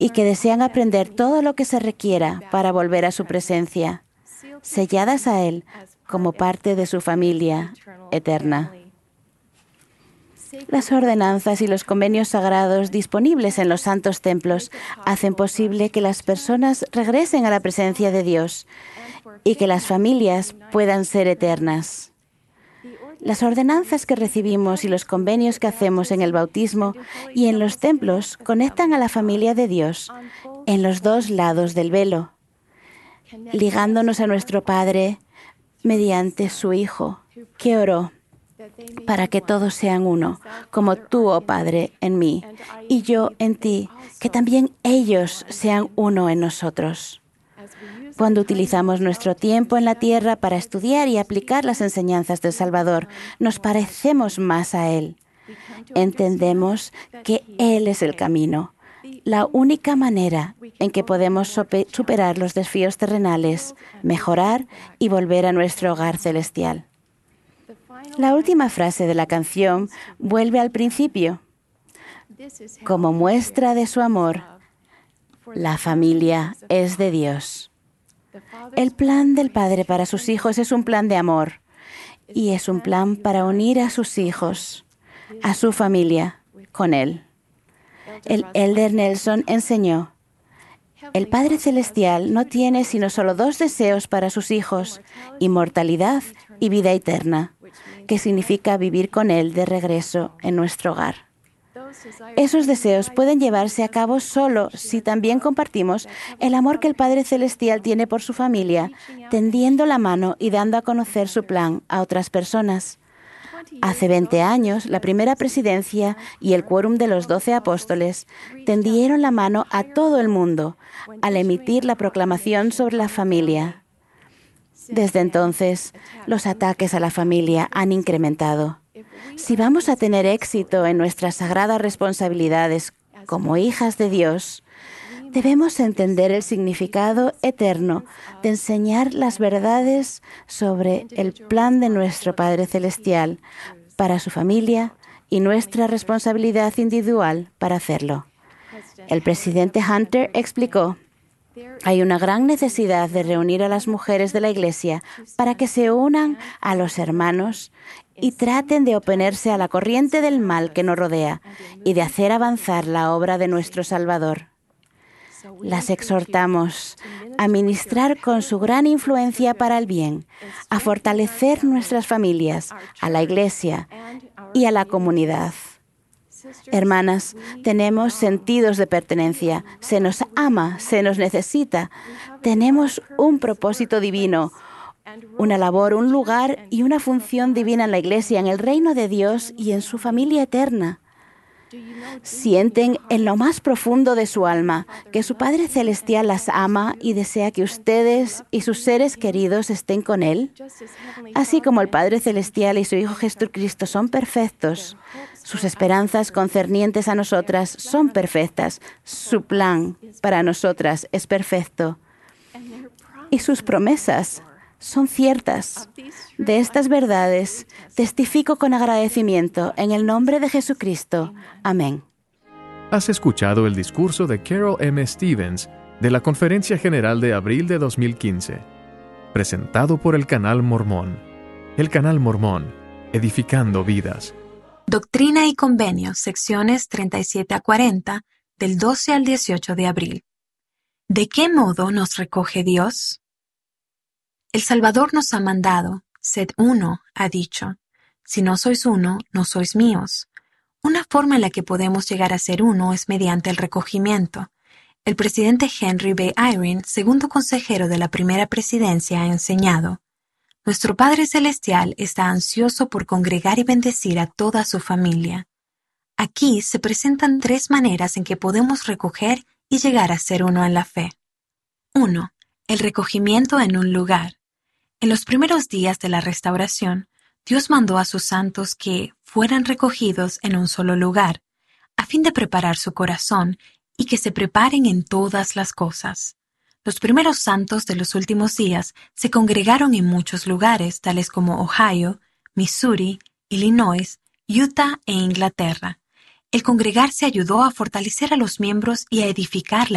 y que desean aprender todo lo que se requiera para volver a su presencia, selladas a Él como parte de su familia eterna. Las ordenanzas y los convenios sagrados disponibles en los santos templos hacen posible que las personas regresen a la presencia de Dios y que las familias puedan ser eternas. Las ordenanzas que recibimos y los convenios que hacemos en el bautismo y en los templos conectan a la familia de Dios en los dos lados del velo, ligándonos a nuestro Padre mediante su Hijo, que oró para que todos sean uno, como tú, oh Padre, en mí, y yo en ti, que también ellos sean uno en nosotros. Cuando utilizamos nuestro tiempo en la tierra para estudiar y aplicar las enseñanzas del Salvador, nos parecemos más a Él. Entendemos que Él es el camino, la única manera en que podemos superar los desafíos terrenales, mejorar y volver a nuestro hogar celestial. La última frase de la canción vuelve al principio. Como muestra de su amor, la familia es de Dios. El plan del Padre para sus hijos es un plan de amor y es un plan para unir a sus hijos, a su familia, con Él. El Elder Nelson enseñó: el Padre Celestial no tiene sino solo dos deseos para sus hijos: inmortalidad y vida eterna, que significa vivir con Él de regreso en nuestro hogar. Esos deseos pueden llevarse a cabo solo si también compartimos el amor que el Padre Celestial tiene por su familia, tendiendo la mano y dando a conocer su plan a otras personas. Hace 20 años, la primera presidencia y el quórum de los 12 apóstoles tendieron la mano a todo el mundo al emitir la proclamación sobre la familia. Desde entonces, los ataques a la familia han incrementado. Si vamos a tener éxito en nuestras sagradas responsabilidades como hijas de Dios, debemos entender el significado eterno de enseñar las verdades sobre el plan de nuestro Padre Celestial para su familia y nuestra responsabilidad individual para hacerlo. El presidente Hunter explicó: hay una gran necesidad de reunir a las mujeres de la Iglesia para que se unan a los hermanos y traten de oponerse a la corriente del mal que nos rodea y de hacer avanzar la obra de nuestro Salvador. Las exhortamos a ministrar con su gran influencia para el bien, a fortalecer nuestras familias, a la Iglesia y a la comunidad. Hermanas, tenemos sentidos de pertenencia, se nos ama, se nos necesita, tenemos un propósito divino, una labor, un lugar y una función divina en la Iglesia, en el reino de Dios y en su familia eterna. Sienten en lo más profundo de su alma que su Padre Celestial las ama y desea que ustedes y sus seres queridos estén con Él. Así como el Padre Celestial y su Hijo Jesucristo son perfectos, sus esperanzas concernientes a nosotras son perfectas, su plan para nosotras es perfecto y sus promesas son ciertas. De estas verdades testifico con agradecimiento en el nombre de Jesucristo. Amén. Has escuchado el discurso de Carol M. Stevens de la Conferencia General de abril de 2015, presentado por el Canal Mormón. El Canal Mormón, edificando vidas. Doctrina y Convenios, secciones 37 a 40, del 12 al 18 de abril. ¿De qué modo nos recoge Dios? El Salvador nos ha mandado: sed uno, ha dicho. Si no sois uno, no sois míos. Una forma en la que podemos llegar a ser uno es mediante el recogimiento. El presidente Henry B. Eyring, segundo consejero de la primera presidencia, ha enseñado: nuestro Padre Celestial está ansioso por congregar y bendecir a toda su familia. Aquí se presentan 3 maneras en que podemos recoger y llegar a ser uno en la fe. 1. El recogimiento en un lugar. En los primeros días de la restauración, Dios mandó a sus santos que fueran recogidos en un solo lugar, a fin de preparar su corazón y que se preparen en todas las cosas. Los primeros santos de los últimos días se congregaron en muchos lugares, tales como Ohio, Missouri, Illinois, Utah e Inglaterra. El congregarse ayudó a fortalecer a los miembros y a edificar la